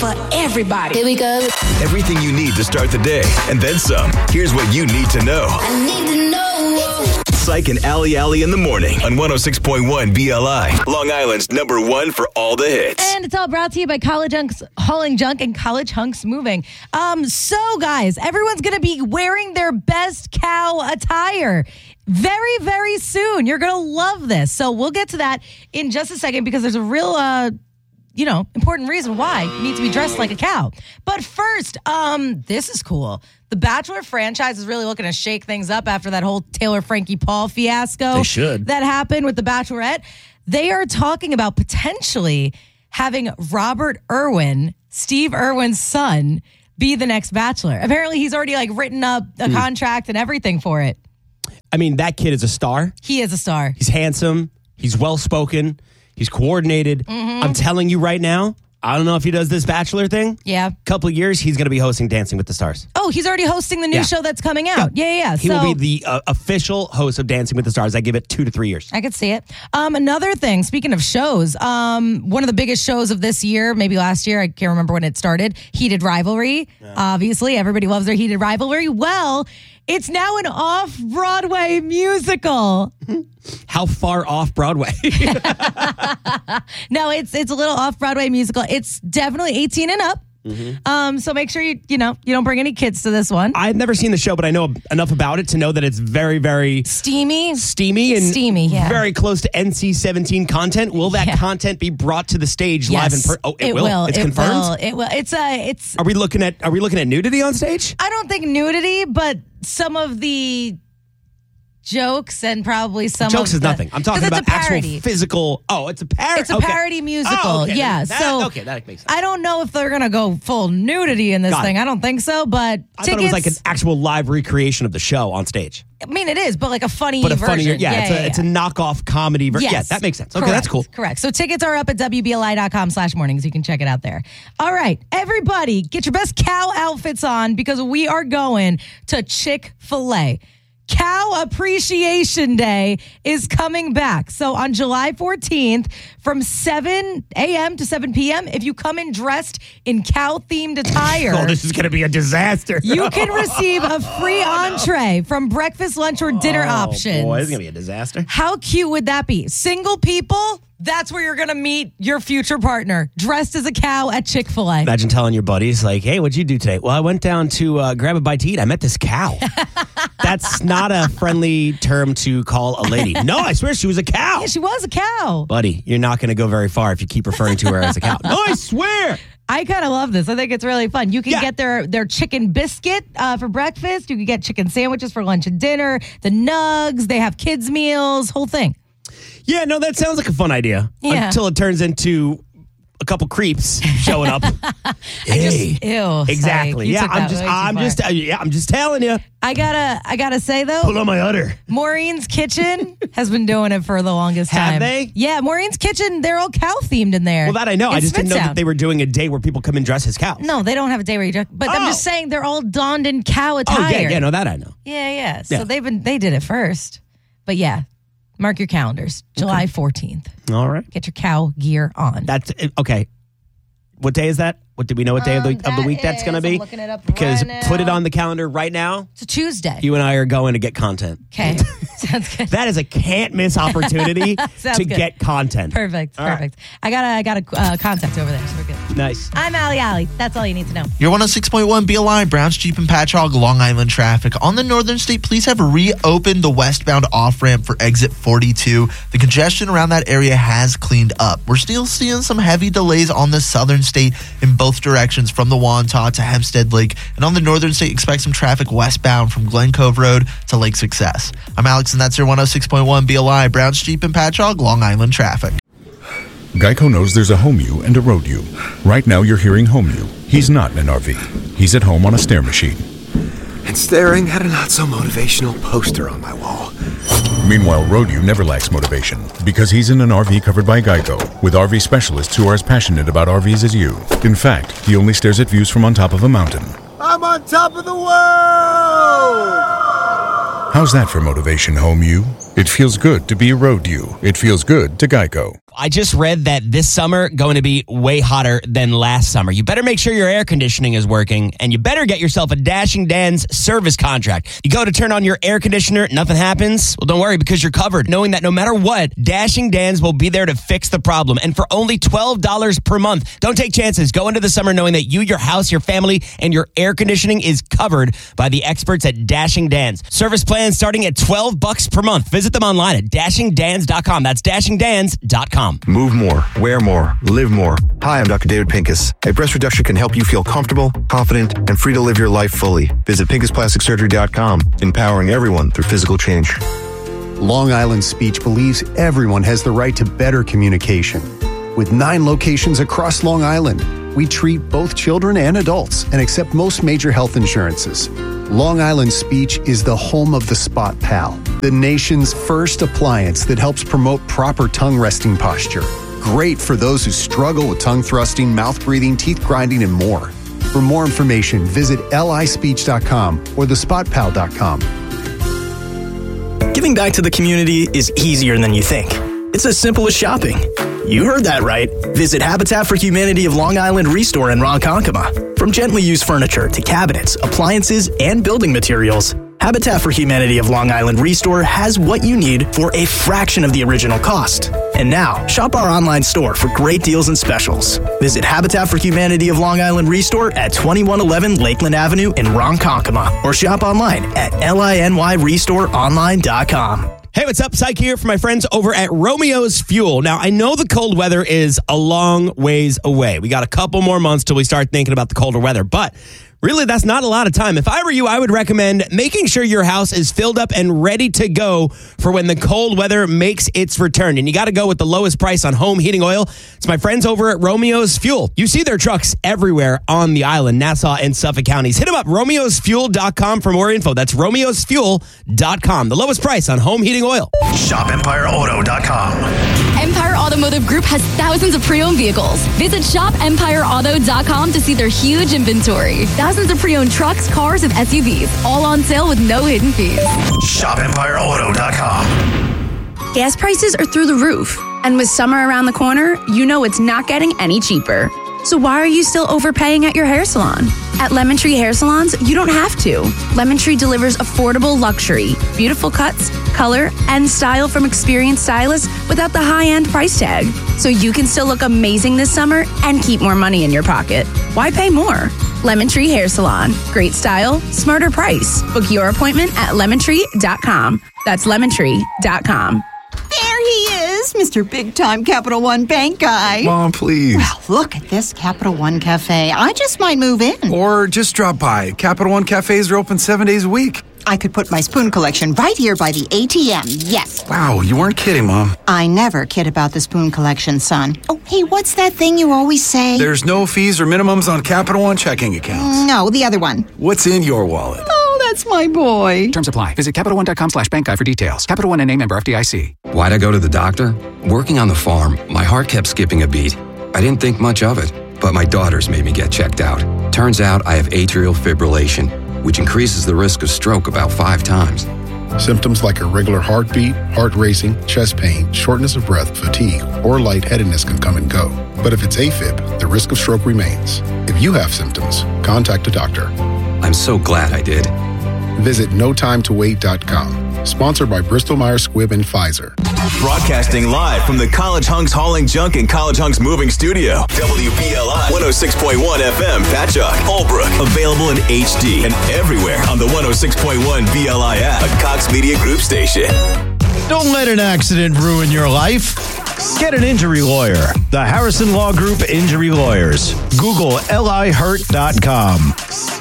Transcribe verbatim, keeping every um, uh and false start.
for everybody. Here we go. Everything you need to start the day, and then some. Here's what you need to know. I need to know. Psych and Allie Allie in the morning on one oh six point one B L I. Long Island's number one for all the hits. And it's all brought to you by College Hunks Hauling Junk and College Hunks Moving. Um, so, guys, everyone's going to be wearing their best cow attire very, very soon. You're going to love this. So we'll get to that in just a second because there's a real... Uh, you know, important reason why you need to be dressed like a cow. But first, um, this is cool. The Bachelor franchise is really looking to shake things up after that whole Taylor Frankie Paul fiasco They should. that happened with The Bachelorette. They are talking about potentially having Robert Irwin, Steve Irwin's son, be the next Bachelor. Apparently, he's already like written up a mm. contract and everything for it. I mean, that kid is a star. He is a star. He's handsome. He's well-spoken. He's coordinated. Mm-hmm. I'm telling you right now, I don't know if he does this Bachelor thing. Yeah. Couple of years, he's going to be hosting Dancing with the Stars. Oh, he's already hosting the new yeah. show that's coming out. Yeah, yeah. yeah. He so, will be the uh, official host of Dancing with the Stars. I give it two to three years. I could see it. Um, another thing, speaking of shows, um, one of the biggest shows of this year, maybe last year, I can't remember when it started, Heated Rivalry. Yeah. Obviously, everybody loves their Heated Rivalry. Well, it's now an off-Broadway musical. How far off Broadway? No, it's it's a little off-Broadway musical. It's definitely eighteen and up. Mm-hmm. Um, so make sure you you know you don't bring any kids to this one. I've never seen the show, but I know enough about it to know that it's very, very steamy, steamy, and steamy, yeah. very close to N C seventeen content. Will that yeah. content be brought to the stage yes. live in person? Oh, it, it will. will. It's it confirmed. Will. It will. It's a. It's. Are we looking at Are we looking at nudity on stage? I don't think nudity, but some of the jokes and probably some jokes of is the, nothing. I'm talking about actual physical. Oh, it's a parody. It's a okay. parody musical. Oh, okay. Yeah. That, so okay, that makes sense. I don't know if they're gonna go full nudity in this Got thing. it. I don't think so. But I tickets, thought it was like an actual live recreation of the show on stage. I mean, it is, but like a funny but a version. funnier, yeah, yeah, it's, yeah, a, yeah. it's a knockoff comedy version. Yes. Yeah, that makes sense. Okay, Correct. that's cool. Correct. So tickets are up at W B L I dot com slash mornings. You can check it out there. All right, everybody, get your best cow outfits on because we are going to Chick-fil-A. Cow Appreciation Day is coming back. So on July fourteenth, from seven a.m. to seven p.m., if you come in dressed in cow-themed attire... Oh, this is going to be a disaster. You can receive a free entree no. from breakfast, lunch, or dinner oh, options. Boy, this is going to be a disaster. How cute would that be? Single people... That's where you're going to meet your future partner, dressed as a cow at Chick-fil-A. Imagine telling your buddies, like, hey, what'd you do today? Well, I went down to uh, grab a bite to eat. I met this cow. That's not a friendly term to call a lady. No, I swear she was a cow. Yeah, she was a cow. Buddy, you're not going to go very far if you keep referring to her as a cow. No, I swear. I kind of love this. I think it's really fun. You can yeah. get their, their chicken biscuit uh, for breakfast. You can get chicken sandwiches for lunch and dinner. The nugs. They have kids' meals. Whole thing. Yeah, no, that sounds like a fun idea. Yeah. Until it turns into a couple creeps showing up. Hey. Just, ew. Exactly. Yeah, I'm just I'm just uh, yeah, I'm just telling you. I gotta I gotta say though. Pull on my udder. Maureen's Kitchen has been doing it for the longest time. Have they? Yeah, Maureen's Kitchen, they're all cow themed in there. Well, that I know. In I just didn't know Smithtown. that they were doing a day where people come and dress as cows. No, they don't have a day where you dress. But oh. I'm just saying they're all donned in cow attire. Oh, yeah, yeah, no, that I know. Yeah, yeah. So yeah. they've been they did it first. But yeah. Mark your calendars. July fourteenth. All right. Get your cow gear on. That's okay. What day is that? What do we know what day um, of the of the week that's going to be? I'm looking it up because right put it now. on the calendar right now. It's a Tuesday. You and I are going to get content. Okay. Sounds good. That is a can't miss opportunity to good. get content. Perfect. All perfect. Right. I got a I got a uh, contact over there, so we're good. Nice. I'm Allie Allie. That's all you need to know. You're one oh six point one B L I, Browns, Jeep, and Patchogue, Long Island traffic. On the Northern State, police have reopened the westbound off-ramp for exit forty-two. The congestion around that area has cleaned up. We're still seeing some heavy delays on the Southern State in both directions from the Wantagh to Hempstead Lake. And on the Northern State, expect some traffic westbound from Glen Cove Road to Lake Success. I'm Alex, and that's your one oh six point one B L I, Browns, Jeep, and Patchogue, Long Island traffic. Geico knows there's a home you and a road you. Right now you're hearing home you. He's not in an R V. He's at home on a stair machine. And staring at a not-so-motivational poster on my wall. Meanwhile, road you never lacks motivation because he's in an R V covered by Geico with R V specialists who are as passionate about R Vs as you. In fact, he only stares at views from on top of a mountain. I'm on top of the world! How's that for motivation, home you? It feels good to be Road You. It feels good to Geico. I just read that this summer going to be way hotter than last summer. You better make sure your air conditioning is working, and you better get yourself a Dashing Dan's service contract. You go to turn on your air conditioner, nothing happens. Well, don't worry, because you're covered, knowing that no matter what, Dashing Dan's will be there to fix the problem, and for only twelve dollars per month. Don't take chances. Go into the summer knowing that you, your house, your family, and your air conditioning is covered by the experts at Dashing Dan's. Service plans starting at twelve bucks per month. Visit them online at dashing dans dot com. That's dashing dans dot com. Move more, wear more, live more. Hi, I'm Doctor David Pincus. A breast reduction can help you feel comfortable, confident, and free to live your life fully. Visit pincus plastic surgery dot com, empowering everyone through physical change. Long Island Speech believes everyone has the right to better communication. With nine locations across Long Island, we treat both children and adults and accept most major health insurances. Long Island Speech is the home of the Spot Pal, the nation's first appliance that helps promote proper tongue resting posture. Great for those who struggle with tongue thrusting, mouth breathing, teeth grinding, and more. For more information, visit L I speech dot com or the spot pal dot com. Giving back to the community is easier than you think. It's as simple as shopping. You heard that right. Visit Habitat for Humanity of Long Island Restore in Ronkonkoma. From gently used furniture to cabinets, appliances, and building materials, Habitat for Humanity of Long Island Restore has what you need for a fraction of the original cost. And now, shop our online store for great deals and specials. Visit Habitat for Humanity of Long Island Restore at twenty-one eleven Lakeland Avenue in Ronkonkoma, or shop online at liny restore online dot com. Hey, what's up? Psych here for my friends over at Romeo's Fuel. Now, I know the cold weather is a long ways away. We got a couple more months till we start thinking about the colder weather, but really, that's not a lot of time. If I were you, I would recommend making sure your house is filled up and ready to go for when the cold weather makes its return. And you got to go with the lowest price on home heating oil. It's my friends over at Romeo's Fuel. You see their trucks everywhere on the island, Nassau and Suffolk counties. Hit them up, romeos fuel dot com for more info. That's romeos fuel dot com. The lowest price on home heating oil. shop empire auto dot com. Empire Automotive Group has thousands of pre-owned vehicles. Visit shop empire auto dot com to see their huge inventory. Thousands of pre-owned trucks, cars, and S U Vs, all on sale with no hidden fees. shop empire auto dot com. Gas prices are through the roof. And with summer around the corner, you know it's not getting any cheaper. So why are you still overpaying at your hair salon? At Lemon Tree Hair Salons, you don't have to. Lemon Tree delivers affordable luxury, beautiful cuts, color, and style from experienced stylists without the high-end price tag. So you can still look amazing this summer and keep more money in your pocket. Why pay more? Lemon Tree Hair Salon. Great style, smarter price. Book your appointment at lemon tree dot com. That's lemon tree dot com. There he is, Mister Big Time Capital One Bank guy. Mom, please. Well, look at this Capital One Cafe. I just might move in. Or just drop by. Capital One Cafes are open seven days a week. I could put my spoon collection right here by the A T M, yes. Wow, you weren't kidding, Mom. I never kid about the spoon collection, son. Oh, hey, what's that thing you always say? There's no fees or minimums on Capital One checking accounts. No, the other one. What's in your wallet? Oh, that's my boy. Terms apply. Visit Capital One dot com slash bank guide for details. Capital One N A member F D I C. Why'd I go to the doctor? Working on the farm, my heart kept skipping a beat. I didn't think much of it, but my daughters made me get checked out. Turns out I have atrial fibrillation, which increases the risk of stroke about five times. Symptoms like irregular heartbeat, heart racing, chest pain, shortness of breath, fatigue, or lightheadedness can come and go. But if it's AFib, the risk of stroke remains. If you have symptoms, contact a doctor. I'm so glad I did. Visit no time to wait dot com. Sponsored by Bristol Myers Squibb and Pfizer. Broadcasting live from the College Hunks Hauling Junk and College Hunks Moving Studio. W B L I one oh six point one F M, Patchogue, Holbrook. Available in H D and everywhere on the one oh six point one B L I app, a Cox Media Group station. Don't let an accident ruin your life. Get an injury lawyer. The Harrison Law Group Injury Lawyers. Google L I hurt dot com.